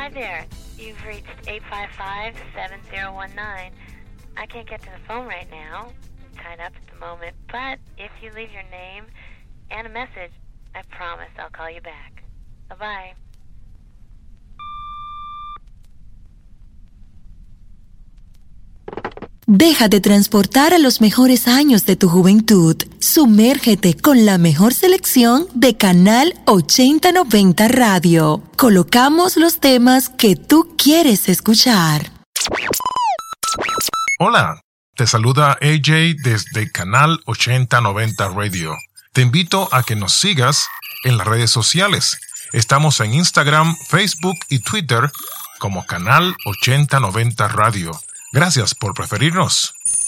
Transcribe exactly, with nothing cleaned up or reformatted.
Hi there. You've reached eight five five, seven zero one nine. I can't get to the phone right now. I'm tied up at the moment. But if you leave your name and a message, I promise I'll call you back. Bye-bye. Déjate transportar a los mejores años de tu juventud. Sumérgete con la mejor selección de Canal ochenta noventa Radio. Colocamos los temas que tú quieres escuchar. Hola, te saluda A J desde Canal ochenta noventa Radio. Te invito a que nos sigas en las redes sociales. Estamos en Instagram, Facebook y Twitter como Canal ochenta noventa Radio. Gracias por preferirnos.